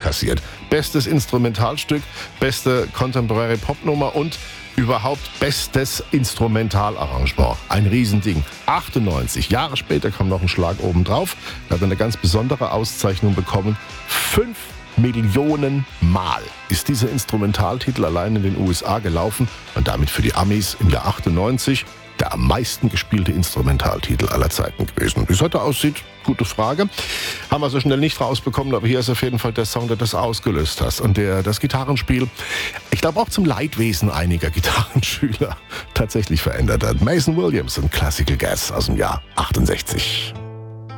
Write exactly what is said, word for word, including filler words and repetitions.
kassiert. Bestes Instrumentalstück, beste Contemporary Popnummer und überhaupt bestes Instrumentalarrangement. Ein Riesending. achtundneunzig Jahre später kam noch ein Schlag obendrauf. Da hat er eine ganz besondere Auszeichnung bekommen. Fünf Millionen Mal ist dieser Instrumentaltitel allein in den U S A gelaufen und damit für die Amis im Jahr achtundneunzig der am meisten gespielte Instrumentaltitel aller Zeiten gewesen. Wie es heute aussieht, gute Frage. Haben wir so schnell nicht rausbekommen, aber hier ist auf jeden Fall der Song, der das ausgelöst hat. Und der das Gitarrenspiel, ich glaube auch zum Leidwesen einiger Gitarrenschüler tatsächlich verändert hat. Mason Williams und Classical Gas aus dem Jahr achtundsechzig.